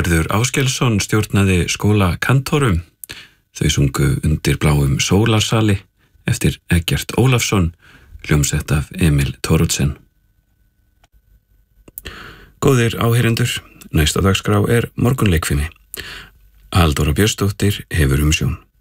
Hörður Áskelsson stjórnaði skóla kantórum. Þau sungu Undir bláum sólarsali eftir Eggert Ólafsson, hljómsett af Emil Thoroddsen. Góðir áheyrendur, næsta dagskrá Morgunleikfimi. Halldóra Björnsdóttir hefur umsjón.